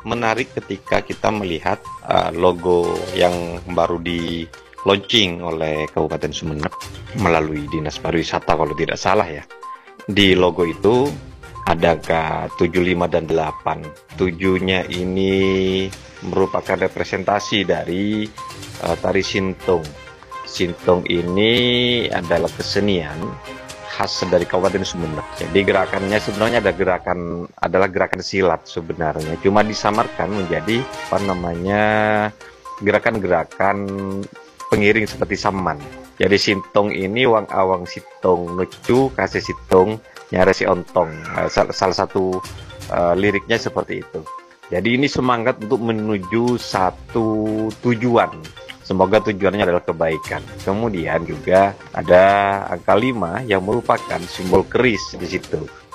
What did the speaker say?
menarik ketika kita melihat logo yang baru di launching oleh Kabupaten Sumeneb melalui Dinas Pariwisata kalau tidak salah ya. Di logo itu ada K75 dan 8. 7-nya ini merupakan representasi dari tari Sintong. Sintong ini adalah kesenian khas dari Kabupaten Sumeneb. Jadi gerakannya sebenarnya adalah gerakan silat sebenarnya. Cuma disamarkan menjadi gerakan-gerakan pengiring seperti saman. Jadi Sintong ini wang awang sitong nucu kasih sitong nyare si ontong. Salah satu liriknya seperti itu. Jadi ini semangat untuk menuju satu tujuan. Semoga tujuannya adalah kebaikan. Kemudian juga ada angka 5 yang merupakan simbol keris di situ.